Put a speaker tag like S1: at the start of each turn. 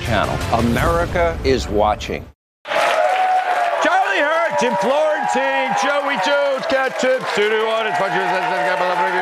S1: channel. America is watching.
S2: Charlie Hurt, Jim Florentine, Joey Jones, Cat Tip, Studio Audience,